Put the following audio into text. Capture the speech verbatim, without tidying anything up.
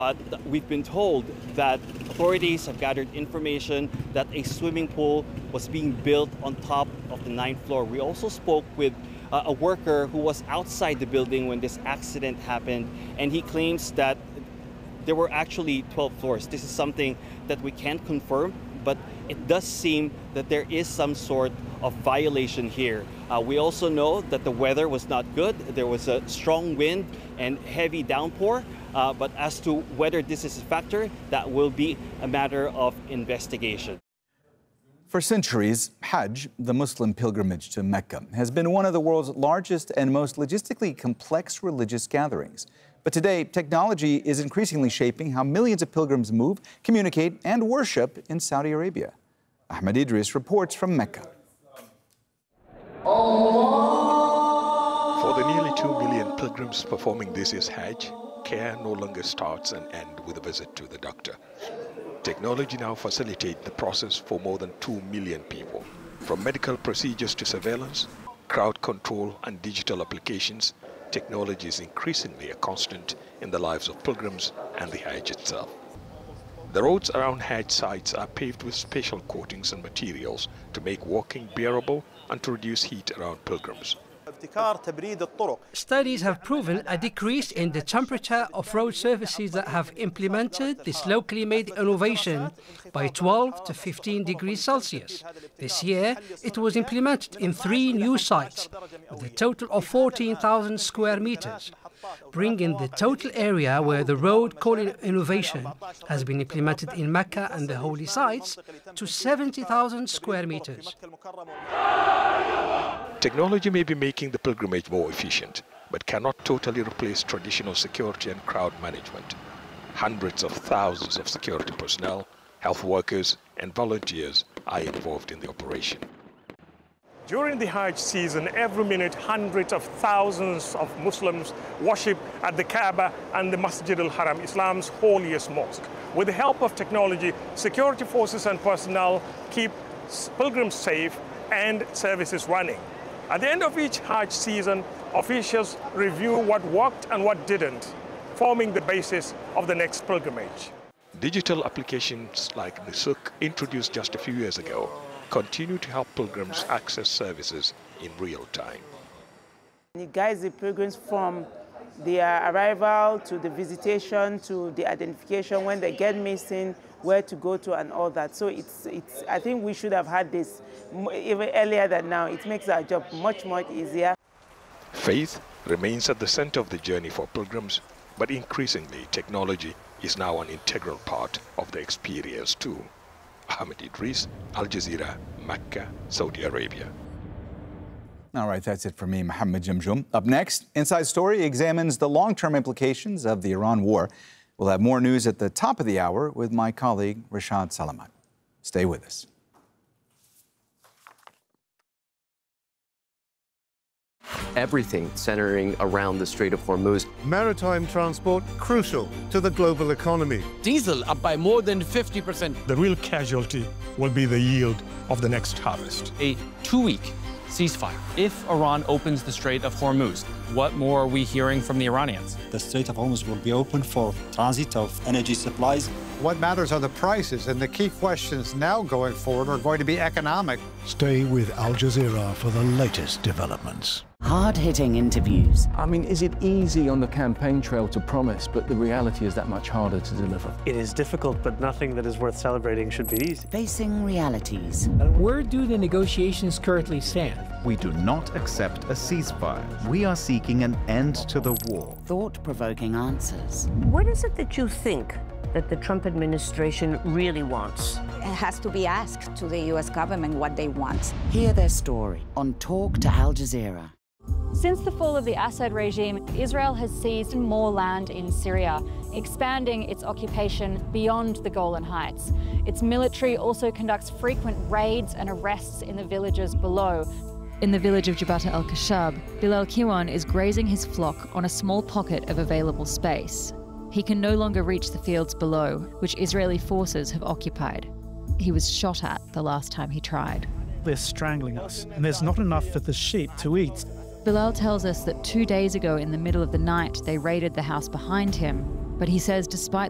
Uh, we've been told that authorities have gathered information that a swimming pool was being built on top of the ninth floor. We also spoke with uh, a worker who was outside the building when this accident happened, and he claims that there were actually twelve floors. This is something that we can't confirm, but it does seem that there is some sort of violation here. Uh, we also know that the weather was not good. There was a strong wind and heavy downpour. Uh, but as to whether this is a factor, that will be a matter of investigation. For centuries, Hajj, the Muslim pilgrimage to Mecca, has been one of the world's largest and most logistically complex religious gatherings. But today, technology is increasingly shaping how millions of pilgrims move, communicate, and worship in Saudi Arabia. Ahmed Idris reports from Mecca. For the nearly two million pilgrims performing this year's Hajj, care no longer starts and ends with a visit to the doctor. Technology now facilitates the process for more than two million people. From medical procedures to surveillance, crowd control and digital applications, technology is increasingly a constant in the lives of pilgrims and the Hajj itself. The roads around Hajj sites are paved with special coatings and materials to make walking bearable and to reduce heat around pilgrims. Studies have proven a decrease in the temperature of road surfaces that have implemented this locally made innovation by twelve to fifteen degrees Celsius. This year, it was implemented in three new sites with a total of fourteen thousand square meters, bringing the total area where the road cooling innovation has been implemented in Mecca and the holy sites to seventy thousand square meters. Technology may be making the pilgrimage more efficient, but cannot totally replace traditional security and crowd management. Hundreds of thousands of security personnel, health workers, and volunteers are involved in the operation. During the Hajj season, every minute, hundreds of thousands of Muslims worship at the Kaaba and the Masjid al-Haram, Islam's holiest mosque. With the help of technology, security forces and personnel keep pilgrims safe and services running. At the end of each Hajj season, officials review what worked and what didn't, forming the basis of the next pilgrimage. Digital applications like Nusuk, introduced just a few years ago, continue to help pilgrims access services in real time. It guides the pilgrims from their arrival to the visitation to the identification when they get missing, where to go to and all that. So it's, it's, I think we should have had this even earlier than now. It makes our job much, much easier. Faith remains at the center of the journey for pilgrims, but increasingly technology is now an integral part of the experience too. Ahmed Idris, Al Jazeera, Mecca, Saudi Arabia. All right, that's it for me, Mohammed Jamjoom. Up next, Inside Story examines the long-term implications of the Iran war. We'll have more news at the top of the hour with my colleague, Rashad Salamat. Stay with us. Everything centering around the Strait of Hormuz. Maritime transport crucial to the global economy. Diesel up by more than fifty percent. The real casualty will be the yield of the next harvest. A two-week ceasefire. If Iran opens the Strait of Hormuz, what more are we hearing from the Iranians? The Strait of Hormuz will be open for transit of energy supplies. What matters are the prices, and the key questions now going forward are going to be economic. Stay with Al Jazeera for the latest developments. Hard-hitting interviews. I mean, is it easy on the campaign trail to promise, but the reality is that much harder to deliver? It is difficult, but nothing that is worth celebrating should be easy. Facing realities. Where do the negotiations currently stand? We do not accept a ceasefire. We are seeking an end to the war. Thought-provoking answers. What is it that you think that the Trump administration really wants? It has to be asked to the U S government what they want. Hear their story on Talk to Al Jazeera. Since the fall of the Assad regime, Israel has seized more land in Syria, expanding its occupation beyond the Golan Heights. Its military also conducts frequent raids and arrests in the villages below. In the village of Jabata al-Khashab, Bilal Kiwan is grazing his flock on a small pocket of available space. He can no longer reach the fields below, which Israeli forces have occupied. He was shot at the last time he tried. They're strangling us, and there's not enough for the sheep to eat. Bilal tells us that two days ago in the middle of the night they raided the house behind him, but he says despite